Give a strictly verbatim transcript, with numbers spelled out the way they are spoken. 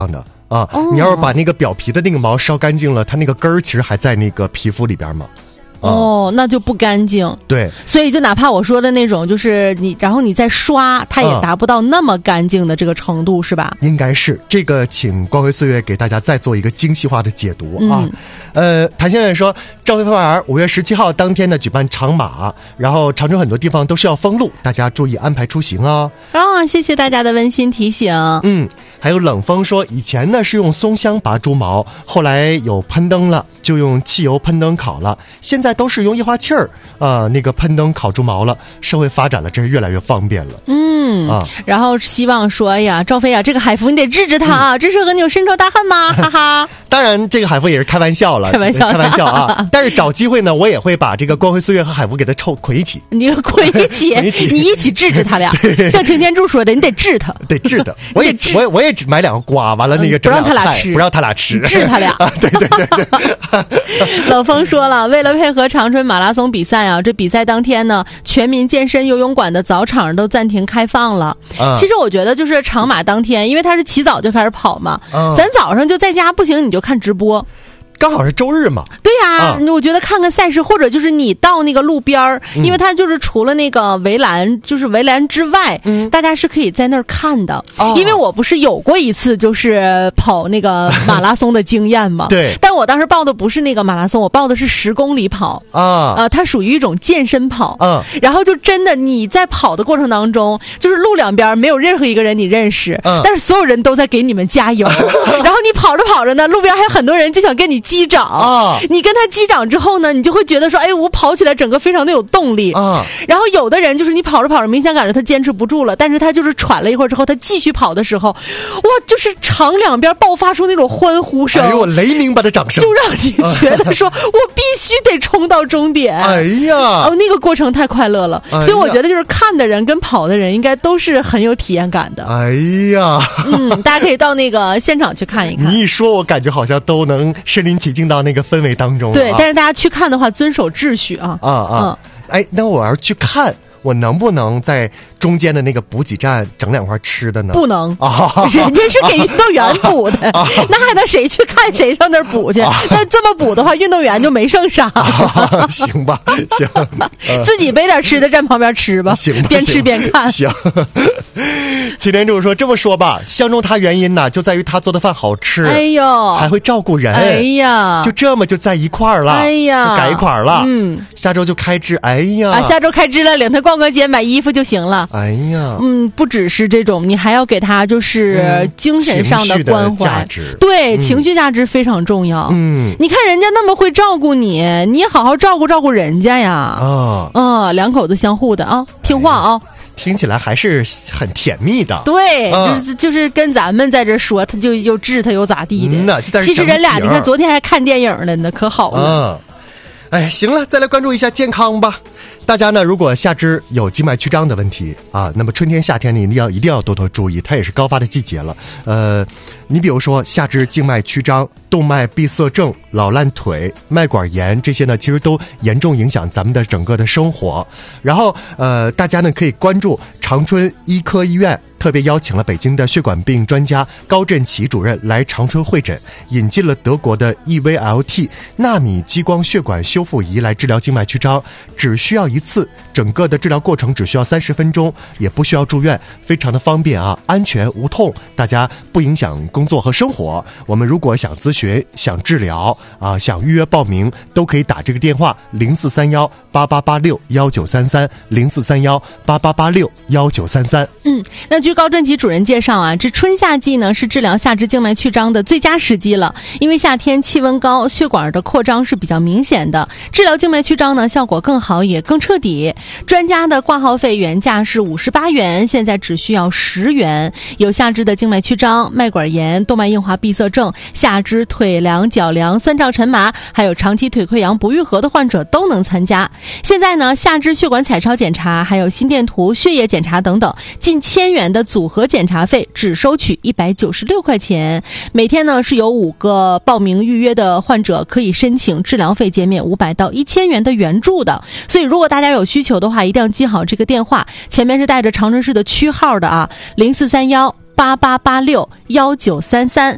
的啊、哦。你要是把那个表皮的那个毛烧干净了，它那个根儿其实还在那个皮肤里边嘛。 哦、嗯，那就不干净。 对， 所以就哪怕我说的那种，就是你，然后你再刷，它也达不到那么干净的这个程度，嗯、是吧？ 应该是这个，请光辉岁月给大家再做一个精细化的解读啊。嗯、呃，谭先生说，赵飞飞儿五月十七号当天呢举办长马，然后长春很多地方都是要封路，大家注意安排出行哦。 啊，谢谢大家的温馨提醒。 嗯，还有冷风说，以前呢是用松香拔猪毛，后来有喷灯了，就用汽油喷灯烤了，现在都是用液化气儿啊、呃，那个喷灯烤猪毛了。社会发展了，真是越来越方便了。 嗯啊，然后希望说，哎呀，赵飞啊，这个海福你得治治他啊，嗯、这是和你有深仇大恨吗？哈哈。 当然，这个海福也是开玩笑了， 开玩笑， 开玩笑啊。但是找机会呢，我也会把这个光辉岁月和海福给他凑捆一起。 你捆一起，你一起治治他俩。像擎天柱说的，你得治他， 得治他。我也我也我也只买两个瓜，完了那个不让他俩吃， 不让他俩吃， 治他俩。 啊、对对对对。 冷风说了，为了配合长春马拉松比赛啊，这比赛当天呢，全民健身游泳馆的早场都暂停开放了。啊、其实我觉得就是长马当天，因为他是起早就开始跑嘛，啊、咱早上就在家不行，你就看直播。 刚好是周日嘛， 对呀、啊，我觉得看看赛事，或者就是你到那个路边儿、嗯，因为它就是除了那个围栏，就是围栏之外，嗯，大家是可以在那儿看的。哦、因为我不是有过一次就是跑那个马拉松的经验嘛， 对， 但我当时报的不是那个马拉松，我报的是十公里跑啊，呃，它属于一种健身跑啊。然后就真的你在跑的过程当中，就是路两边没有任何一个人你认识，嗯、但是所有人都在给你们加油。然后你跑着跑着呢，路边还有很多人就想跟你击掌啊！你跟他击掌之后呢，你就会觉得说，哎，我跑起来整个非常的有动力啊。然后有的人就是你跑着跑着，明显感觉他坚持不住了，但是他就是喘了一会儿之后，他继续跑的时候，哇，就是场两边爆发出那种欢呼声， 哎呦，雷鸣般的掌声， 就让你觉得说我必须得冲到终点。 哎呀， 哦，那个过程太快乐了，哎、所以我觉得就是看的人跟跑的人应该都是很有体验感的。 哎呀， 嗯，大家可以到那个现场去看一看。 你一说，我感觉好像都能身临其境到那个氛围当中了。 对，但是大家去看的话，遵守秩序啊啊啊！嗯、哎，那我要是去看，我能不能在中间的那个补给站整两块吃的呢？ 不能啊， 人家是给运动员补的，啊、那还能谁去看谁上那儿补去？啊、那这么补的话，运动员就没剩啥。 啊、行吧，行， 呃、自己背点吃的站旁边吃吧， 行吧， 边吃边看。 行。祁天柱说：“这么说吧，相中他原因呢，就在于他做的饭好吃， 哎呦， 还会照顾人， 哎呀， 就这么就在一块儿了， 哎呀， 改一块儿了， 嗯， 下周就开支，哎呀， 啊，下周开支了，领他逛逛街，买衣服就行了， 哎呀， 嗯，不只是这种，你还要给他就是精神上的关怀， 嗯、价值， 对、嗯，情绪价值非常重要， 嗯， 你看人家那么会照顾你，你也好好照顾照顾人家呀， 啊， 啊，两口子相互的啊，听话啊。哎” 听起来还是很甜蜜的， 对，嗯、就是就是跟咱们在这说，他就又治他又咋地的。 嗯、 其实人俩，你看昨天还看电影了呢，可好了。 嗯，哎，行了，再来关注一下健康吧。大家呢，如果下肢有静脉曲张的问题啊，那么春天、夏天你一定要一定要多多注意，它也是高发的季节了。呃，你比如说下肢静脉曲张、动脉闭塞症、老烂腿、脉管炎这些呢，其实都严重影响咱们的整个的生活。然后呃，大家呢可以关注长春医科医院。特别邀请了北京的血管病专家高振奇主任来长春会诊，引进了德国的 E V L T 纳米激光血管修复仪来治疗静脉曲张，只需要一次，整个的治疗过程只需要三十分钟，也不需要住院，非常的方便啊，安全无痛，大家不影响工作和生活。我们如果想咨询、想治疗啊、想预约报名，都可以打这个电话零四三幺八八八六幺九三三零四三幺八八八六幺九三三。 嗯，那据高振奇主任介绍啊，这春夏季呢是治疗下肢静脉曲张的最佳时机了，因为夏天气温高，血管的扩张是比较明显的，治疗静脉曲张呢效果更好也更彻底。专家的挂号费原价是五十八元，现在只需要十元。有下肢的静脉曲张、脉管炎、动脉硬化闭塞症、下肢腿凉、脚凉、酸胀沉麻，还有长期腿溃疡不愈合的患者都能参加。现在呢，下肢血管彩超检查、还有心电图、血液检查等等，近千元的组合检查费只收取一百九十六块钱。每天呢是有五个报名预约的患者可以申请治疗费减免五百到一千元的援助的。所以如果大家有需求的话，一定要记好这个电话，前面是带着长春市的区号的啊，零四三幺八八八六幺九三三